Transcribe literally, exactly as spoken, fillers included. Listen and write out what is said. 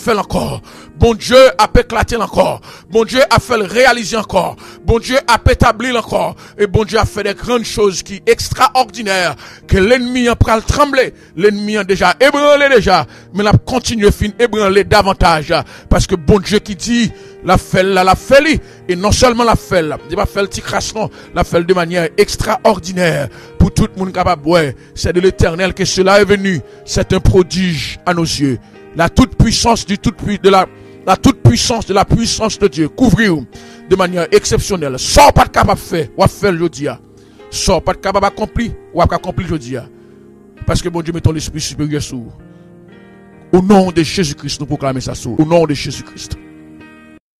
fait encore. Bon Dieu a éclaté encore. Bon Dieu a fait le réaliser encore. Bon Dieu a établi encore. Et bon Dieu a fait des grandes choses qui extraordinaires. Que l'ennemi a pris le trembler. L'ennemi a déjà ébranlé déjà. Mais la continue fin ébranler davantage. Parce que bon Dieu qui dit, la fait là, la fait et non seulement la fait là. Il va faire le petit crasse non. La fait de manière extraordinaire. Pour tout le monde capable. Ouais. C'est de l'éternel que cela est venu. C'est un prodige à nos yeux. La toute puissance du tout de la la toute puissance de la puissance de Dieu couvrir de manière exceptionnelle. Sors pas de capable faire ou faire aujourd'hui. Sors pas de capable accomplir ou accomplir aujourd'hui. Parce que bon Dieu met ton esprit supérieur sur. Au nom de Jésus-Christ, nous proclamons ça. Au nom de Jésus-Christ.